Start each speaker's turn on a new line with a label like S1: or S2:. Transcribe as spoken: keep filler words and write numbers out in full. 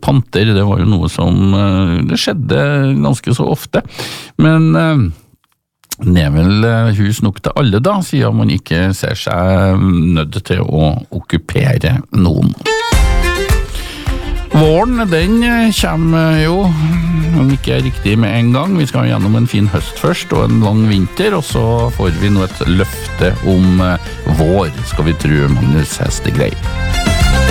S1: panter, det var jo noe som det skjedde ganske så ofte. Men det er vel hus nok til alle da, siden man ikke ser seg nødt til å okkupere noen. Våren, den kommer jo, om ikke riktig med en gang. Vi skal gjennom en fin høst først, og en lang vinter, og så får vi nå et løfte om vår, skal vi tro Magnus Hestegrei.